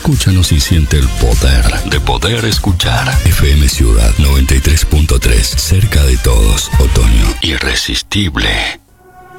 Escúchanos y siente el poder de poder escuchar. FM Ciudad 93.3, cerca de todos. Otoño irresistible.